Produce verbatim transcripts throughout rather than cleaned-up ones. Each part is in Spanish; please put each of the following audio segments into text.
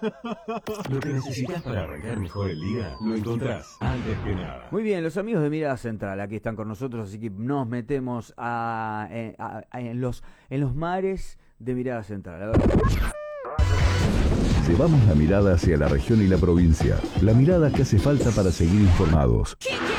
Lo que necesitas para arrancar mejor el día, lo encontrás antes que nada. Muy bien, los amigos de Mirada Central aquí están con nosotros, así que nos metemos a, a, a, en, los, en los mares de Mirada Central. A ver. Llevamos la mirada hacia la región y la provincia. La mirada que hace falta para seguir informados.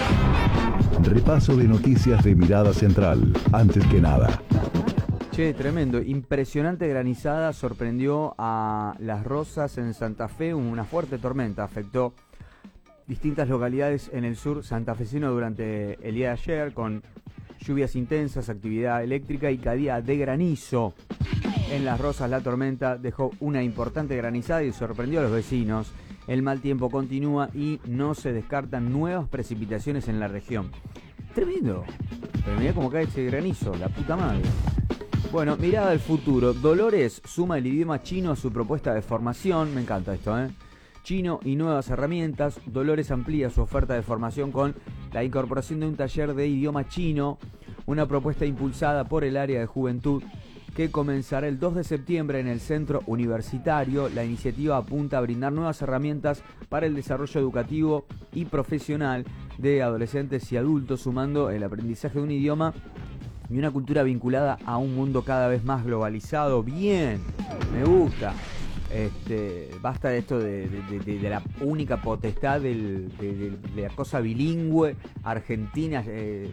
Repaso de noticias de Mirada Central, antes que nada. Che, tremendo. Impresionante granizada sorprendió a Las Rosas en Santa Fe. Una fuerte tormenta afectó distintas localidades en el sur santafesino durante el día de ayer, con lluvias intensas, actividad eléctrica y caída de granizo. En Las Rosas la tormenta dejó una importante granizada y sorprendió a los vecinos. El mal tiempo continúa y no se descartan nuevas precipitaciones en la región. Tremendo. Pero mirá cómo cae ese granizo, la puta madre. Bueno, mirada al futuro. Dolores suma el idioma chino a su propuesta de formación. Me encanta esto, ¿eh? Chino y nuevas herramientas. Dolores amplía su oferta de formación con la incorporación de un taller de idioma chino, una propuesta impulsada por el área de juventud que comenzará el dos de septiembre en el centro universitario. La iniciativa apunta a brindar nuevas herramientas para el desarrollo educativo y profesional de adolescentes y adultos, sumando el aprendizaje de un idioma y una cultura vinculada a un mundo cada vez más globalizado. Bien, me gusta. Este, basta de esto de, de, de, de la única potestad del, de, de, de la cosa bilingüe argentina, eh,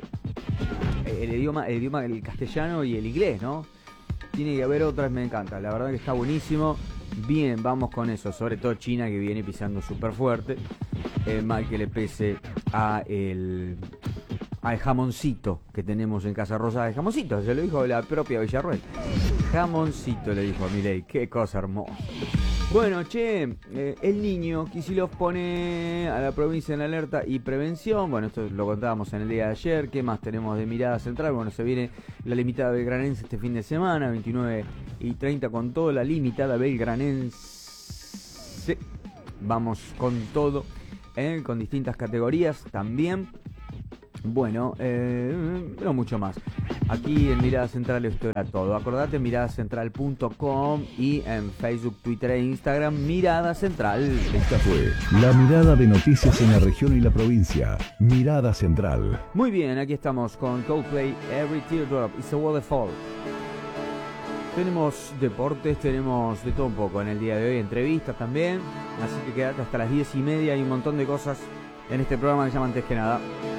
el idioma, el idioma, el castellano y el inglés, ¿no? Tiene que haber otras, me encanta, la verdad que está buenísimo. Bien, vamos con eso, sobre todo China, que viene pisando súper fuerte. Eh, mal que le pese a el, al jamoncito que tenemos en Casa Rosa. El jamoncito, se lo dijo la propia Villarruel. Jamoncito, le dijo a Milei, qué cosa hermosa. Bueno, che, eh, el niño Kicillof pone a la provincia en alerta y prevención. Bueno, esto lo contábamos en el día de ayer. ¿Qué más tenemos de Mirada Central? Bueno, se viene la limitada belgranense este fin de semana, veintinueve y treinta, con todo. La limitada belgranense. Vamos con todo, eh, con distintas categorías también. Bueno, eh, no mucho más. Aquí en Mirada Central esto era todo. Acordate, mirada central punto com y en Facebook, Twitter e Instagram, Mirada Central. Esta fue la mirada de noticias en la región y la provincia. Mirada Central. Muy bien, aquí estamos con Coldplay, Every Teardrop is a Waterfall. Tenemos deportes, tenemos de todo un poco en el día de hoy, entrevistas también. Así que quédate hasta las diez y media, hay un montón de cosas en este programa que se llama Antes que Nada.